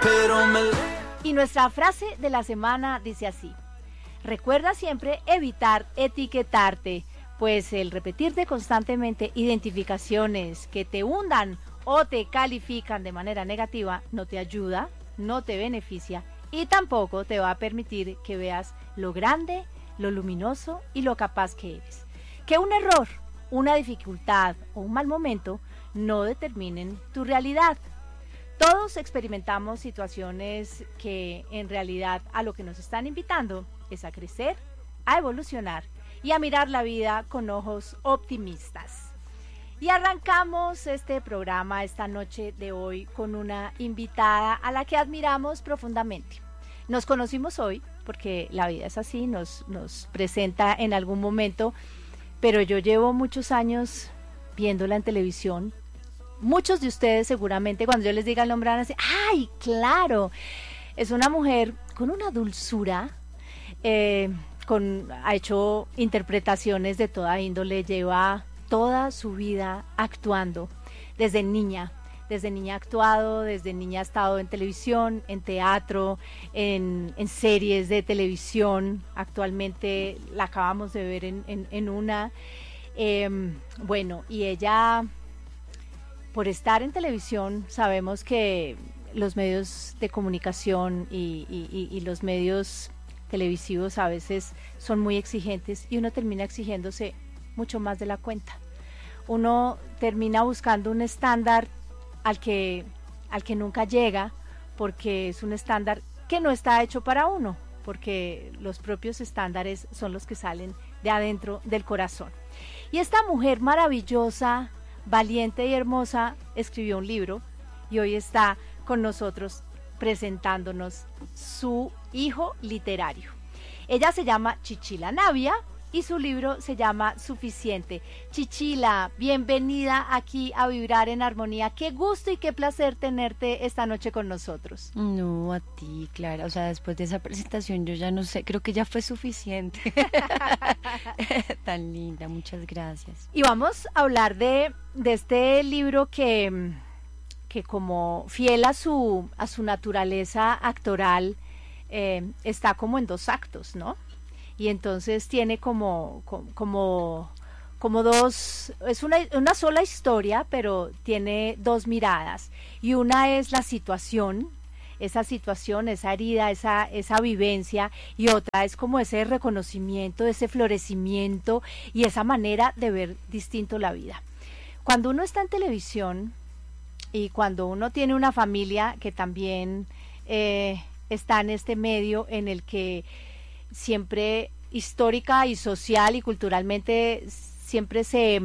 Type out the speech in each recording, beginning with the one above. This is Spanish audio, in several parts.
Y nuestra frase de la semana dice así: recuerda siempre evitar etiquetarte, pues el repetirte constantemente identificaciones que te hundan o te califican de manera negativa no te ayuda, no te beneficia y tampoco te va a permitir que veas lo grande, lo luminoso y lo capaz que eres. Que un error, una dificultad o un mal momento no determinen tu realidad. Todos experimentamos situaciones que en realidad a lo que nos están invitando es a crecer, a evolucionar y a mirar la vida con ojos optimistas. Y arrancamos este programa esta noche de hoy con una invitada a la que admiramos profundamente. Nos conocimos hoy porque la vida es así, nos presenta en algún momento, pero yo llevo muchos años viéndola en televisión. Muchos de ustedes seguramente cuando yo les diga el nombre van a decir, ¡ay, claro! Es una mujer con una dulzura, ha hecho interpretaciones de toda índole, lleva toda su vida actuando, desde niña ha actuado, desde niña ha estado en televisión, en teatro, en series de televisión. Actualmente la acabamos de ver en una. Bueno, y ella, por estar en televisión, sabemos que los medios de comunicación y los medios televisivos a veces son muy exigentes y uno termina exigiéndose mucho más de la cuenta. Uno termina buscando un estándar al que nunca llega, porque es un estándar que no está hecho para uno, porque los propios estándares son los que salen de adentro del corazón. Y esta mujer maravillosa, valiente y hermosa escribió un libro y hoy está con nosotros presentándonos su hijo literario. Ella se llama Chichila Navia y su libro se llama Suficiente. Chichila, bienvenida aquí a Vibrar en Armonía. Qué gusto y qué placer tenerte esta noche con nosotros. No, a ti, Clara. O sea, después de esa presentación yo ya no sé, creo que ya fue suficiente. Tan linda, muchas gracias. Y vamos a hablar de este libro que como fiel a su naturaleza actoral, está como en 2 actos, ¿no? Y entonces tiene como dos, es una sola historia, pero tiene 2 miradas. Y una es la situación, esa herida, esa vivencia, y otra es como ese reconocimiento, ese florecimiento y esa manera de ver distinto la vida. Cuando uno está en televisión y cuando uno tiene una familia que también está en este medio en el que siempre histórica y social y culturalmente siempre se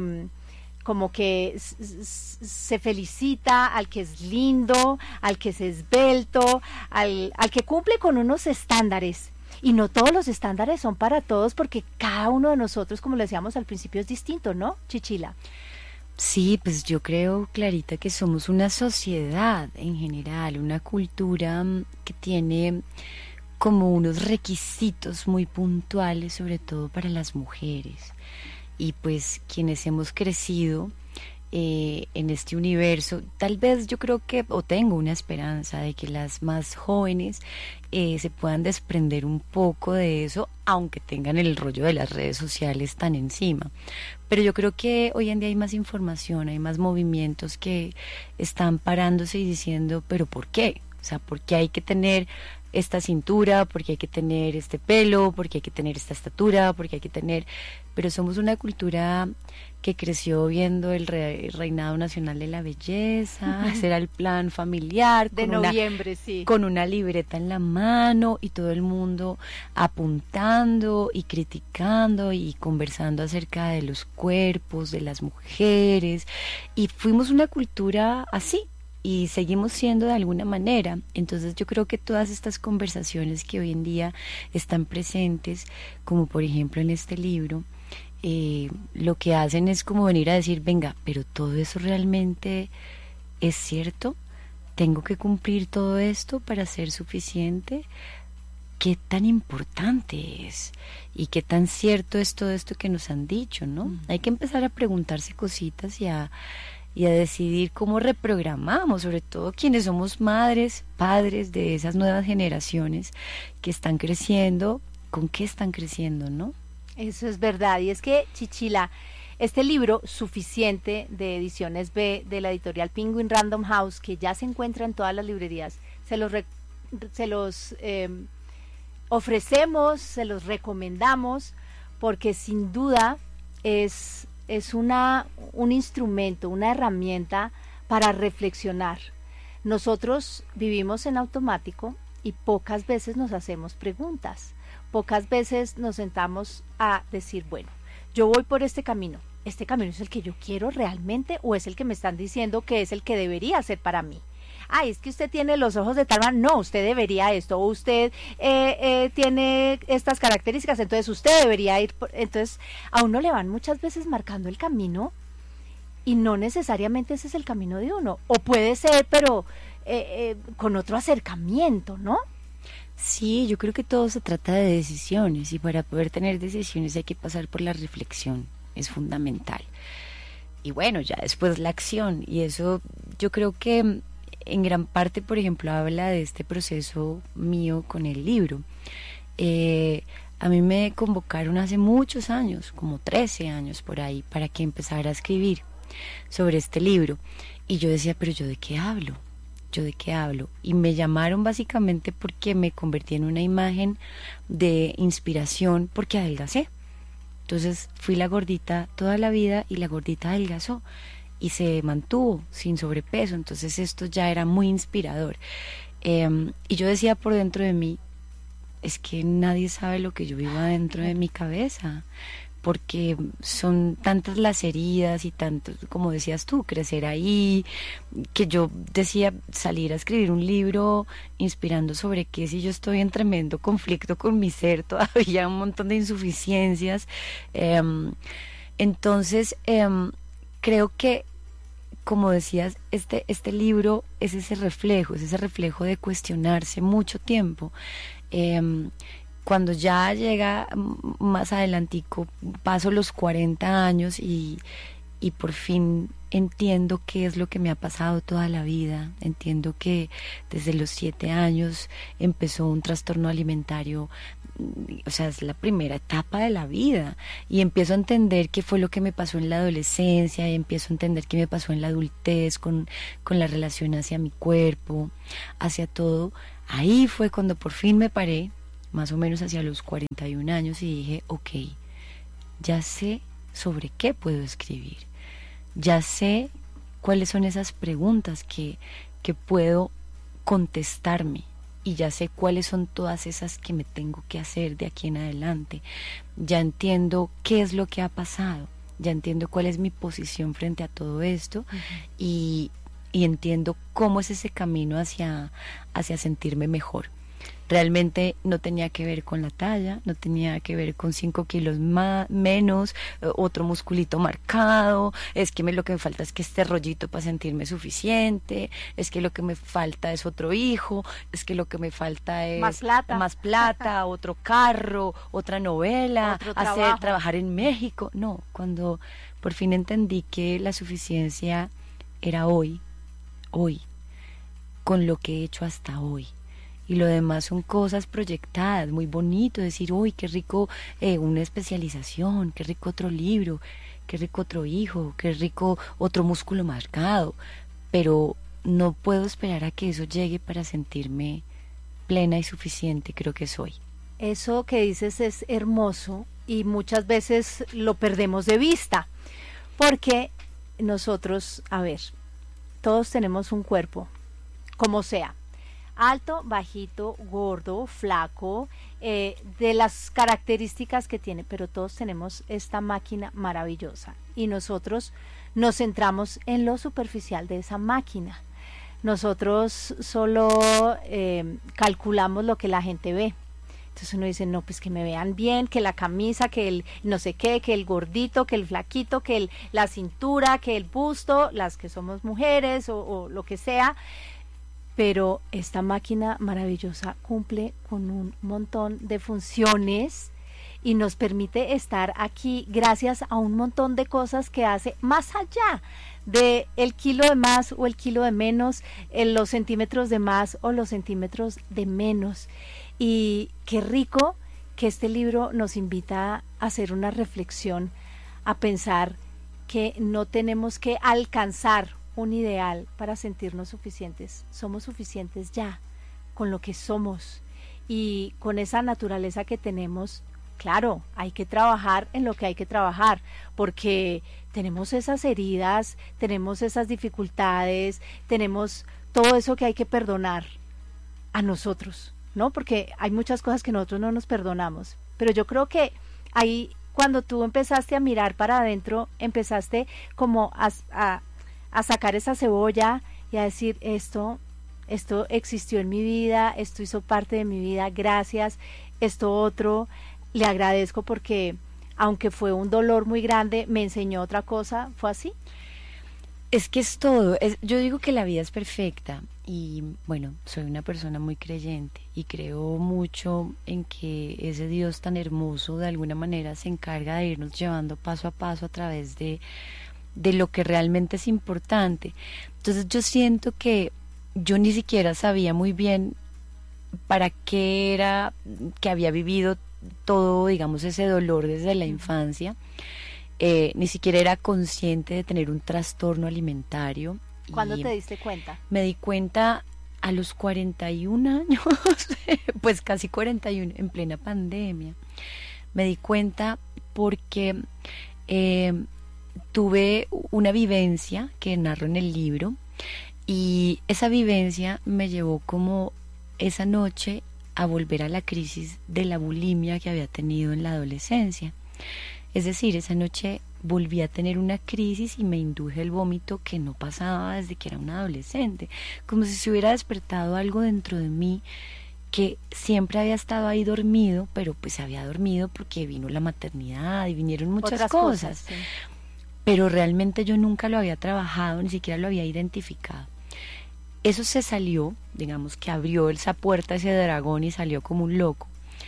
felicita al que es lindo, al que es esbelto, al que cumple con unos estándares. Y no todos los estándares son para todos, porque cada uno de nosotros, como le decíamos al principio, es distinto, ¿no, Chichila? Sí, pues yo creo, Clarita, que somos una sociedad en general, una cultura que tiene como unos requisitos muy puntuales, sobre todo para las mujeres. Y pues quienes hemos crecido en este universo, tal vez yo creo que, o tengo una esperanza de que las más jóvenes se puedan desprender un poco de eso, aunque tengan el rollo de las redes sociales tan encima. Pero yo creo que hoy en día hay más información, hay más movimientos que están parándose y diciendo, ¿pero por qué? O sea, ¿por qué hay que tener esta cintura? ¿Por qué hay que tener este pelo? ¿Por qué hay que tener esta estatura? ¿Por qué hay que tener...? Pero somos una cultura que creció viendo el reinado nacional de la belleza, ese era el plan familiar. De noviembre, sí. Con una libreta en la mano y todo el mundo apuntando y criticando y conversando acerca de los cuerpos, de las mujeres. Y fuimos una cultura así. Y seguimos siendo de alguna manera. Entonces yo creo que todas estas conversaciones que hoy en día están presentes, como por ejemplo en este libro, lo que hacen es como venir a decir, venga, pero todo eso realmente es cierto, tengo que cumplir todo esto para ser suficiente. ¿Qué tan importante es? ¿Y qué tan cierto es todo esto que nos han dicho, no? Hay que empezar a preguntarse cositas y a y a decidir cómo reprogramamos, sobre todo quienes somos madres, padres de esas nuevas generaciones que están creciendo, con qué están creciendo, ¿no? Eso es verdad, y es que, Chichila, este libro Suficiente de Ediciones B de la editorial Penguin Random House, que ya se encuentra en todas las librerías, se los ofrecemos, se los recomendamos, porque sin duda es un instrumento, una herramienta para reflexionar. Nosotros vivimos en automático y pocas veces nos hacemos preguntas, pocas veces nos sentamos a decir, bueno, yo voy por ¿este camino es el que yo quiero realmente o es el que me están diciendo que es el que debería ser para mí? Ay, es que usted tiene los ojos de tal manera, no, usted debería esto, o usted tiene estas características, entonces usted debería ir, entonces a uno le van muchas veces marcando el camino y no necesariamente ese es el camino de uno, o puede ser, pero con otro acercamiento, ¿no? Sí, yo creo que todo se trata de decisiones y para poder tener decisiones hay que pasar por la reflexión, es fundamental. Y bueno, ya después la acción, y eso yo creo que en gran parte, por ejemplo, habla de este proceso mío con el libro. A mí me convocaron hace muchos años, como 13 años por ahí, para que empezara a escribir sobre este libro. Y yo decía, pero ¿yo de qué hablo? ¿Yo de qué hablo? Y me llamaron básicamente porque me convertí en una imagen de inspiración porque adelgacé. Entonces fui la gordita toda la vida y la gordita adelgazó y se mantuvo sin sobrepeso. Entonces esto ya era muy inspirador. Y yo decía por dentro de mí, es que nadie sabe lo que yo vivo adentro de mi cabeza, porque son tantas las heridas y tantos, como decías tú, crecer ahí, que yo decía salir a escribir un libro inspirando sobre qué si yo estoy en tremendo conflicto con mi ser, todavía un montón de insuficiencias. Entonces, creo que, como decías, este libro es ese reflejo de cuestionarse mucho tiempo. Cuando ya llega más adelantico, paso los 40 años y por fin entiendo qué es lo que me ha pasado toda la vida. Entiendo que desde los 7 años empezó un trastorno alimentario, o sea, es la primera etapa de la vida, y empiezo a entender qué fue lo que me pasó en la adolescencia, y empiezo a entender qué me pasó en la adultez con la relación hacia mi cuerpo, hacia todo. Ahí fue cuando por fin me paré, más o menos hacia los 41 años, y dije, ok, ya sé sobre qué puedo escribir, ya sé cuáles son esas preguntas que puedo contestarme, y ya sé cuáles son todas esas que me tengo que hacer de aquí en adelante. Ya entiendo qué es lo que ha pasado, ya entiendo cuál es mi posición frente a todo esto, y entiendo cómo es ese camino hacia sentirme mejor. Realmente no tenía que ver con la talla, no tenía que ver con 5 kilos menos, otro musculito marcado, es que lo que me falta es que este rollito para sentirme suficiente, es que lo que me falta es otro hijo, es que lo que me falta es más plata, otro carro, otra novela, trabajar en México. No, cuando por fin entendí que la suficiencia era hoy, con lo que he hecho hasta hoy. Y lo demás son cosas proyectadas, muy bonito decir, uy, qué rico una especialización, qué rico otro libro, qué rico otro hijo, qué rico otro músculo marcado, pero no puedo esperar a que eso llegue para sentirme plena y suficiente, creo que soy. Eso que dices es hermoso y muchas veces lo perdemos de vista, porque nosotros, a ver, todos tenemos un cuerpo, como sea, alto, bajito, gordo, flaco, de las características que tiene, pero todos tenemos esta máquina maravillosa y nosotros nos centramos en lo superficial de esa máquina. Nosotros solo calculamos lo que la gente ve. Entonces uno dice, no, pues que me vean bien, que la camisa, que el no sé qué, que el gordito, que el flaquito, que la cintura, que el busto, las que somos mujeres o lo que sea. Pero esta máquina maravillosa cumple con un montón de funciones y nos permite estar aquí gracias a un montón de cosas que hace más allá de el kilo de más o el kilo de menos, los centímetros de más o los centímetros de menos. Y qué rico que este libro nos invita a hacer una reflexión, a pensar que no tenemos que alcanzar un ideal para sentirnos suficientes. Somos suficientes ya, con lo que somos y con esa naturaleza que tenemos. Claro, hay que trabajar en lo que hay que trabajar, porque tenemos esas heridas, tenemos esas dificultades, tenemos todo eso que hay que perdonar a nosotros, ¿no? Porque hay muchas cosas que nosotros no nos perdonamos, pero yo creo que ahí, cuando tú empezaste a mirar para adentro, empezaste como a sacar esa cebolla y a decir, esto existió en mi vida, esto hizo parte de mi vida, gracias, esto otro, le agradezco porque aunque fue un dolor muy grande, me enseñó otra cosa. ¿Fue así? Es que es todo. Yo digo que la vida es perfecta y bueno, soy una persona muy creyente y creo mucho en que ese Dios tan hermoso de alguna manera se encarga de irnos llevando paso a paso a través de lo que realmente es importante. Entonces yo siento que yo ni siquiera sabía muy bien para qué era que había vivido todo, digamos, ese dolor desde la infancia. Ni siquiera era consciente de tener un trastorno alimentario. ¿Cuándo te diste cuenta? Me di cuenta a los 41 años, pues casi 41, en plena pandemia. Me di cuenta porque tuve una vivencia que narro en el libro y esa vivencia me llevó como esa noche a volver a la crisis de la bulimia que había tenido en la adolescencia. Es decir, esa noche volví a tener una crisis y me induje el vómito que no pasaba desde que era una adolescente, como si se hubiera despertado algo dentro de mí que siempre había estado ahí dormido, pero pues había dormido porque vino la maternidad y vinieron muchas otras cosas. Sí. Pero realmente yo nunca lo había trabajado, ni siquiera lo había identificado. Eso se salió, digamos que abrió esa puerta, ese dragón, y salió como un loco.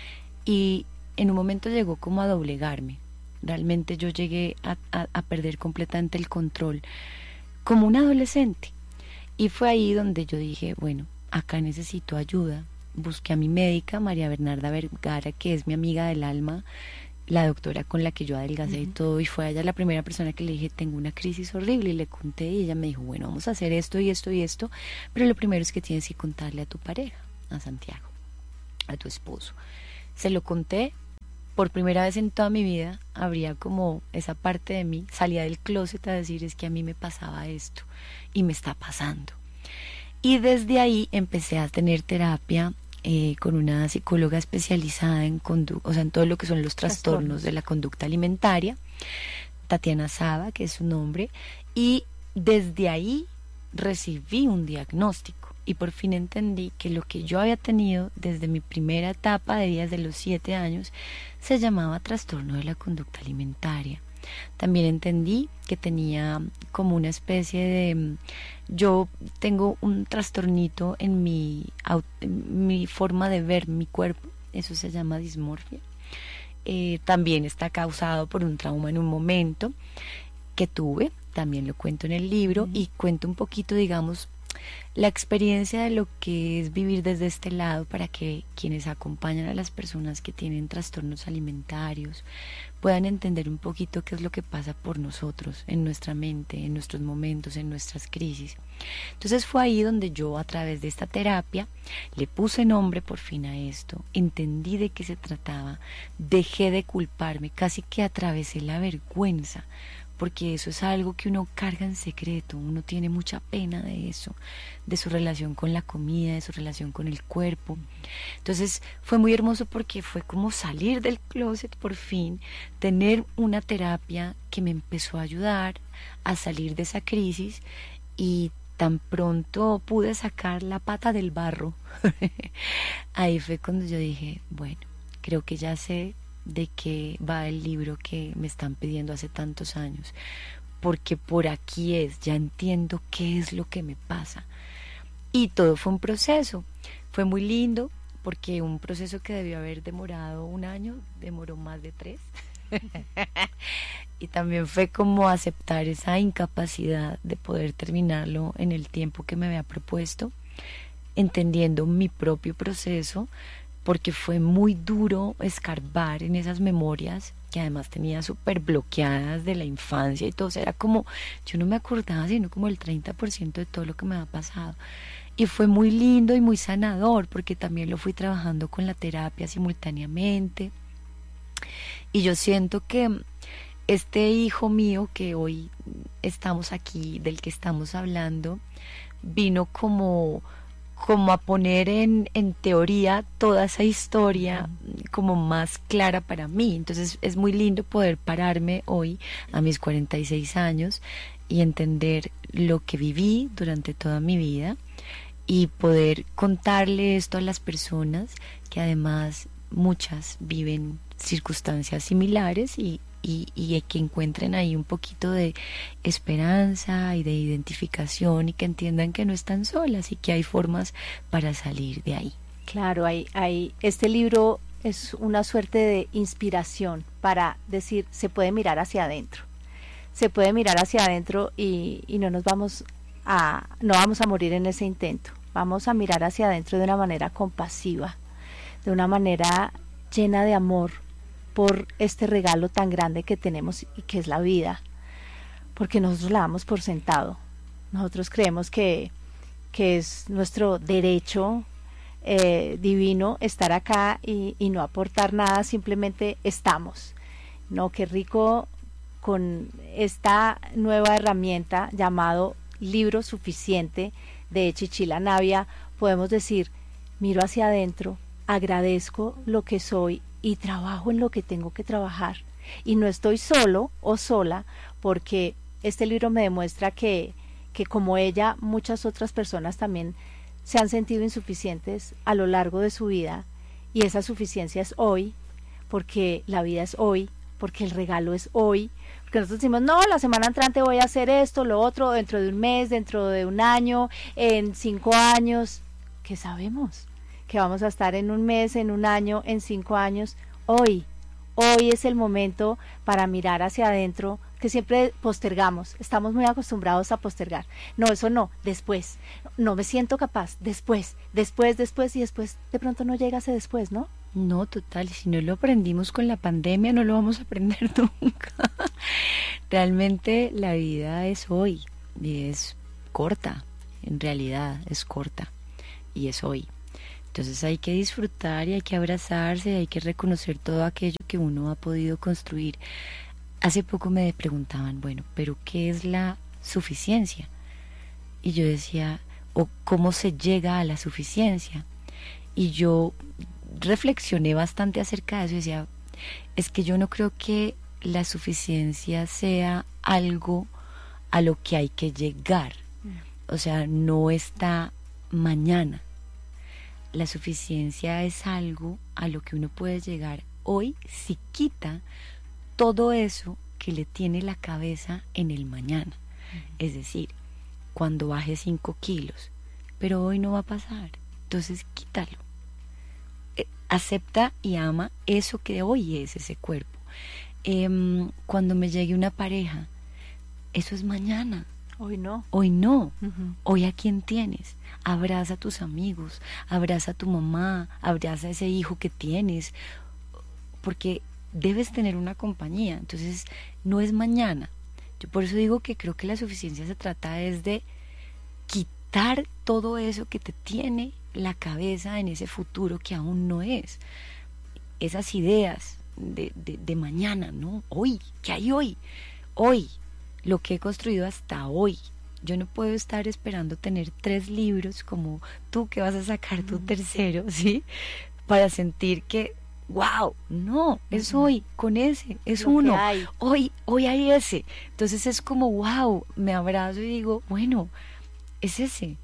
Y en un momento llegó como a doblegarme. Realmente yo llegué a perder completamente el control, como un adolescente. Y fue ahí donde yo dije, bueno, acá necesito ayuda. Busqué a mi médica, María Bernarda Vergara, que es mi amiga del alma, la doctora con la que yo adelgacé y todo, y fue a ella la primera persona que le dije, tengo una crisis horrible, y le conté, y ella me dijo, bueno, vamos a hacer esto y esto y esto, pero lo primero es que tienes que contarle a tu pareja, a Santiago, a tu esposo. Se lo conté. Por primera vez en toda mi vida habría como esa parte de mí, salía del closet a decir, es que a mí me pasaba esto y me está pasando. Y desde ahí empecé a tener terapia con una psicóloga especializada en en todo lo que son los trastornos de la conducta alimentaria, Tatiana Saba, que es su nombre, y desde ahí recibí un diagnóstico. Y por fin entendí que lo que yo había tenido desde mi primera etapa de vida, desde los 7 años, se llamaba trastorno de la conducta alimentaria. También entendí que tenía como una especie de... Yo tengo un trastornito en mi forma de ver mi cuerpo, eso se llama dismorfia. También está causado por un trauma en un momento que tuve, también lo cuento en el libro, y cuento un poquito, digamos, la experiencia de lo que es vivir desde este lado para que quienes acompañan a las personas que tienen trastornos alimentarios puedan entender un poquito qué es lo que pasa por nosotros, en nuestra mente, en nuestros momentos, en nuestras crisis. Entonces fue ahí donde yo, a través de esta terapia, le puse nombre por fin a esto, entendí de qué se trataba, dejé de culparme, casi que atravesé la vergüenza, porque eso es algo que uno carga en secreto, uno tiene mucha pena de eso, de su relación con la comida, de su relación con el cuerpo. Entonces fue muy hermoso porque fue como salir del closet por fin, tener una terapia que me empezó a ayudar a salir de esa crisis, y tan pronto pude sacar la pata del barro, ahí fue cuando yo dije, bueno, creo que ya sé de qué va el libro que me están pidiendo hace tantos años, porque por aquí ya entiendo qué es lo que me pasa. Y todo fue un proceso, fue muy lindo porque un proceso que debió haber demorado 1 año, demoró más de 3. Y también fue como aceptar esa incapacidad de poder terminarlo en el tiempo que me había propuesto, entendiendo mi propio proceso, porque fue muy duro escarbar en esas memorias que además tenía súper bloqueadas de la infancia y todo. O sea, era como, yo no me acordaba sino como el 30% de todo lo que me había pasado. Y fue muy lindo y muy sanador, porque también lo fui trabajando con la terapia simultáneamente. Y yo siento que este hijo mío que hoy estamos aquí, del que estamos hablando, vino como a poner en teoría toda esa historia como más clara para mí. Entonces es muy lindo poder pararme hoy a mis 46 años y entender lo que viví durante toda mi vida y poder contarle esto a las personas que además muchas viven circunstancias similares y que encuentren ahí un poquito de esperanza y de identificación y que entiendan que no están solas y que hay formas para salir de ahí. Claro, este libro es una suerte de inspiración para decir, se puede mirar hacia adentro. Se puede mirar hacia adentro y no vamos a morir en ese intento. Vamos a mirar hacia adentro de una manera compasiva, de una manera llena de amor por este regalo tan grande que tenemos y que es la vida, porque nosotros la damos por sentado. Nosotros creemos que es nuestro derecho divino estar acá y no aportar nada, simplemente estamos. No, qué rico con esta nueva herramienta llamado Libro Suficiente de Chinchilla Navia, podemos decir, miro hacia adentro, agradezco lo que soy y trabajo en lo que tengo que trabajar. Y no estoy solo o sola, porque este libro me demuestra que como ella, muchas otras personas también se han sentido insuficientes a lo largo de su vida, y esa suficiencia es hoy, porque la vida es hoy, porque el regalo es hoy, porque nosotros decimos, no, la semana entrante voy a hacer esto, lo otro, dentro de un mes, dentro de un año, en 5 años, ¿qué sabemos? Que vamos a estar en un mes, en un año, en 5 años. Hoy es el momento para mirar hacia adentro, que siempre postergamos, estamos muy acostumbrados a postergar. No, eso no, después, no me siento capaz, después, y después de pronto no llega ese después, ¿no? No, total, si no lo aprendimos con la pandemia, no lo vamos a aprender nunca. Realmente la vida es hoy, y es corta, en realidad es corta, y es hoy. Entonces hay que disfrutar y hay que abrazarse, hay que reconocer todo aquello que uno ha podido construir. Hace poco me preguntaban, bueno, ¿pero qué es la suficiencia? Y yo decía, ¿o cómo se llega a la suficiencia? Y yo reflexioné bastante acerca de eso y decía, es que yo no creo que la suficiencia sea algo a lo que hay que llegar. O sea, no está mañana. La suficiencia es algo a lo que uno puede llegar hoy si quita todo eso que le tiene la cabeza en el mañana. Es decir, cuando baje 5 kilos, pero hoy no va a pasar, entonces quítalo. Acepta y ama eso que hoy es ese cuerpo. Cuando me llegue una pareja, eso es mañana. Hoy no. Hoy no. Hoy a quién tienes. Abraza a tus amigos, abraza a tu mamá, abraza a ese hijo que tienes, porque debes tener una compañía. Entonces no es mañana. Yo por eso digo que creo que la suficiencia se trata es de quitar todo eso que te tiene la cabeza en ese futuro que aún no es. Esas ideas de mañana, ¿no? Hoy, ¿qué hay hoy? Hoy, lo que he construido hasta hoy. Yo no puedo estar esperando tener 3 libros como tú que vas a sacar tu tercero, ¿sí? Para sentir que, wow, no, es hoy, con ese, es lo uno. Hoy hay ese. Entonces es como, wow, me abrazo y digo, bueno, es ese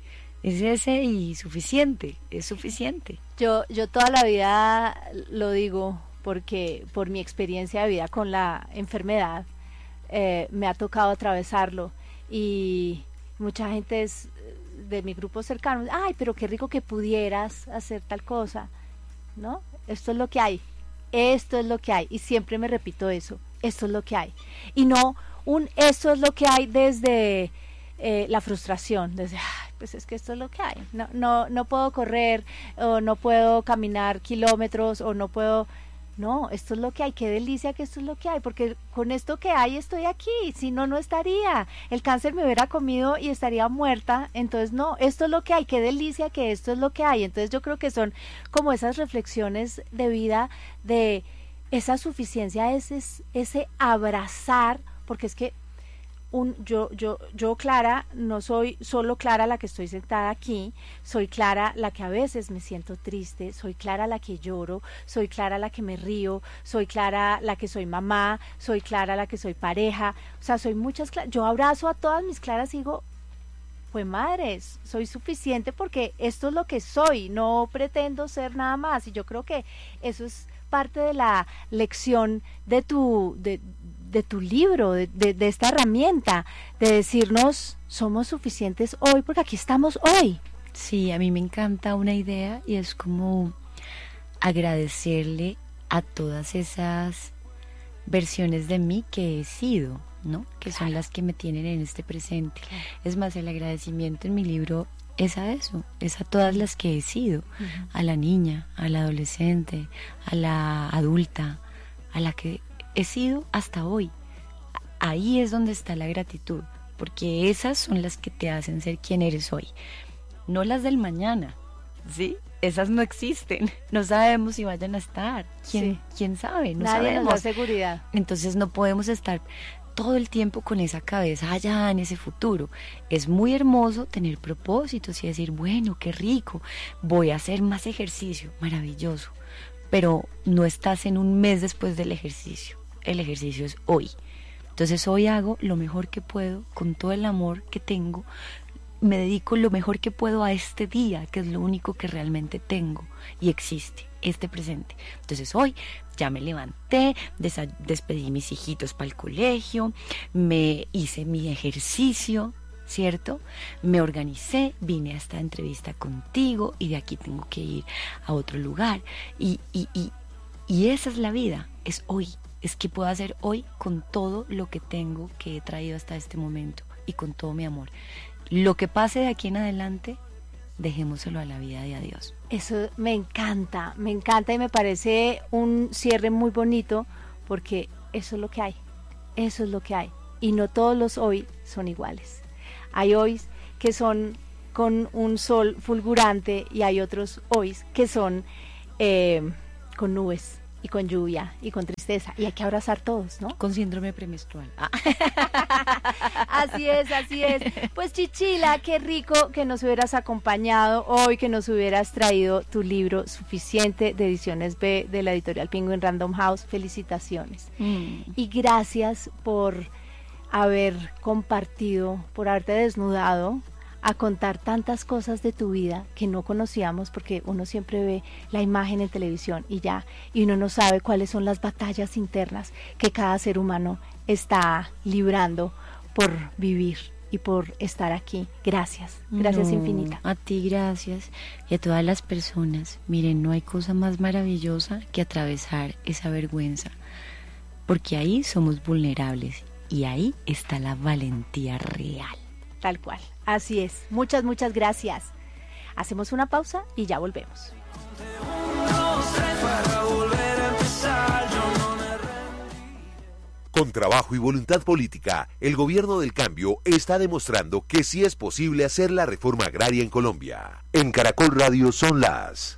y suficiente, es suficiente. Yo toda la vida lo digo porque por mi experiencia de vida con la enfermedad me ha tocado atravesarlo y mucha gente de mi grupo cercano, ay, pero qué rico que pudieras hacer tal cosa. ¿no? Esto es lo que hay, esto es lo que hay, y siempre me repito eso, esto es lo que hay, y no esto es lo que hay desde la frustración, desde, pues es que esto es lo que hay, no puedo correr, o no puedo caminar kilómetros, o no puedo... No, esto es lo que hay, qué delicia que esto es lo que hay, porque con esto que hay estoy aquí, si no, no estaría. El cáncer me hubiera comido y estaría muerta, entonces no, esto es lo que hay, qué delicia que esto es lo que hay. Entonces yo creo que son como esas reflexiones de vida, de esa suficiencia, ese abrazar, porque es que yo Clara, no soy solo Clara la que estoy sentada aquí, soy Clara la que a veces me siento triste, soy Clara la que lloro, soy Clara la que me río, soy Clara la que soy mamá, soy Clara la que soy pareja, o sea, soy muchas Claras. Yo abrazo a todas mis Claras y digo, pues madres, soy suficiente porque esto es lo que soy, no pretendo ser nada más, y yo creo que eso es parte de la lección de tu libro, de esta herramienta, de decirnos, somos suficientes hoy porque aquí estamos hoy. Sí, a mí me encanta una idea y es como agradecerle a todas esas versiones de mí que he sido, ¿no? Que son las que me tienen en este presente. Es más, el agradecimiento en mi libro es a eso, es a todas las que he sido, a la niña, a la adolescente, a la adulta, a la que he sido hasta hoy. Ahí es donde está la gratitud, porque esas son las que te hacen ser quien eres hoy, no las del mañana, ¿sí? Esas no existen, no sabemos si vayan a estar, ¿quién sabe? No Nadie sabemos. nos da seguridad. Entonces no podemos estar todo el tiempo con esa cabeza allá en ese futuro. Es muy hermoso tener propósitos y decir, bueno, qué rico, voy a hacer más ejercicio, maravilloso, pero no estás en un mes después del ejercicio, el ejercicio es hoy. Entonces hoy hago lo mejor que puedo con todo el amor que tengo, me dedico lo mejor que puedo a este día, que es lo único que realmente tengo y existe, este presente. Entonces hoy ya me levanté, despedí mis hijitos para el colegio, me hice mi ejercicio, ¿cierto? Me organicé, vine a esta entrevista contigo y de aquí tengo que ir a otro lugar. Y esa es la vida, es hoy, es que puedo hacer hoy con todo lo que tengo, que he traído hasta este momento y con todo mi amor. Lo que pase de aquí en adelante, dejémoselo a la vida de a Dios. Eso me encanta y me parece un cierre muy bonito porque eso es lo que hay, eso es lo que hay. Y no todos los hoy son iguales. Hay hoy que son con un sol fulgurante y hay otros hoy que son con nubes y con lluvia y con tristeza, y hay que abrazar todos, ¿no? Con síndrome premenstrual. Así es. Pues Chichila, qué rico que nos hubieras acompañado hoy, que nos hubieras traído tu libro Suficiente de Ediciones B de la editorial Penguin Random House. Felicitaciones. Y gracias por haber compartido, por haberte desnudado a contar tantas cosas de tu vida que no conocíamos, porque uno siempre ve la imagen en televisión y ya, y uno no sabe cuáles son las batallas internas que cada ser humano está librando por vivir y por estar aquí. Gracias infinita. A ti gracias, y a todas las personas. Miren, no hay cosa más maravillosa que atravesar esa vergüenza, porque ahí somos vulnerables y ahí está la valentía real. Tal cual, así es. Muchas gracias. Hacemos una pausa y ya volvemos. Con trabajo y voluntad política, el gobierno del cambio está demostrando que sí es posible hacer la reforma agraria en Colombia. En Caracol Radio son las...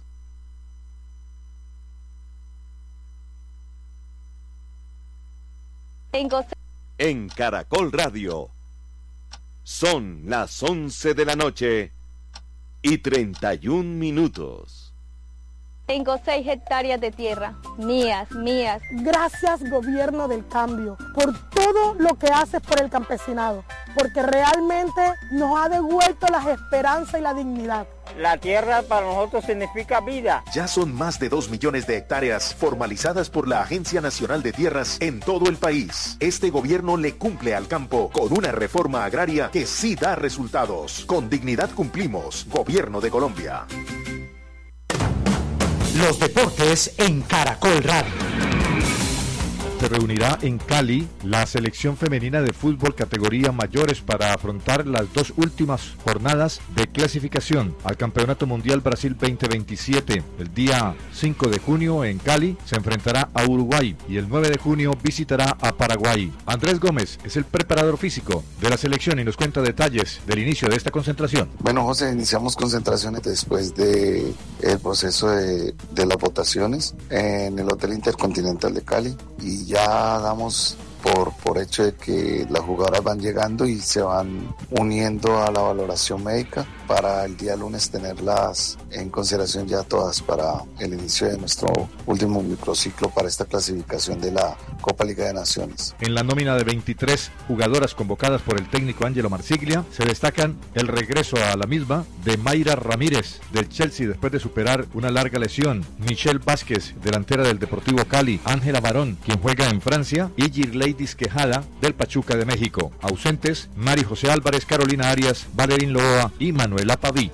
En Caracol Radio son las 11 de la noche y 31 minutos. Tengo 6 hectáreas de tierra, mías. Gracias, gobierno del cambio, por todo lo que haces por el campesinado, porque realmente nos ha devuelto las esperanzas y la dignidad. La tierra para nosotros significa vida. Ya son más de 2 millones de hectáreas formalizadas por la Agencia Nacional de Tierras en todo el país. Este gobierno le cumple al campo con una reforma agraria que sí da resultados. Con dignidad cumplimos. Gobierno de Colombia. Los deportes en Caracol Radio. Se reunirá en Cali la selección femenina de fútbol categoría mayores para afrontar las dos últimas jornadas de clasificación al Campeonato Mundial Brasil 2027. El día 5 de junio en Cali se enfrentará a Uruguay y el 9 de junio visitará a Paraguay. Andrés Gómez es el preparador físico de la selección y nos cuenta detalles del inicio de esta concentración. Bueno, José, iniciamos concentraciones después de el proceso de las votaciones en el Hotel Intercontinental de Cali y ya damos por hecho de que las jugadoras van llegando y se van uniendo a la valoración médica para el día lunes tenerlas en consideración ya todas para el inicio de nuestro último microciclo para esta clasificación de la Copa Liga de Naciones. En la nómina de 23 jugadoras convocadas por el técnico Ángelo Marsiglia se destacan el regreso a la misma de Mayra Ramírez del Chelsea después de superar una larga lesión, Michelle Vázquez, delantera del Deportivo Cali, Ángela Barón, quien juega en Francia, y Girley Disquejada del Pachuca de México. Ausentes, Mari José Álvarez, Carolina Arias, Valerín Loa y Manuela Paví.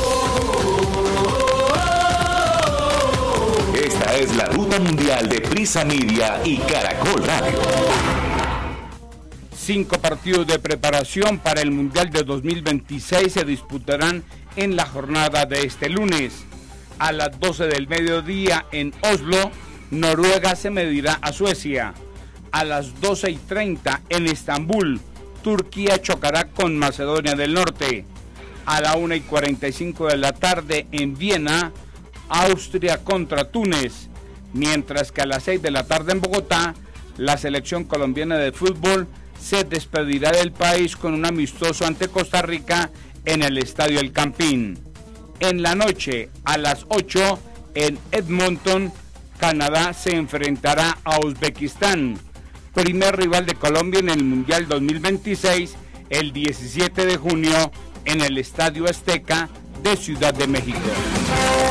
Esta es la ruta mundial de Prisa Media y Caracol Radio. 5 partidos de preparación para el Mundial de 2026 se disputarán en la jornada de este lunes. A las 12 del mediodía en Oslo, Noruega se medirá a Suecia. A las 12:30 en Estambul, Turquía chocará con Macedonia del Norte. A la 1:45 de la tarde en Viena, Austria contra Túnez. Mientras que a las 6 de la tarde en Bogotá, la selección colombiana de fútbol se despedirá del país con un amistoso ante Costa Rica en el Estadio El Campín. En la noche, a las 8, en Edmonton, Canadá se enfrentará a Uzbekistán, primer rival de Colombia en el Mundial 2026, el 17 de junio en el Estadio Azteca de Ciudad de México.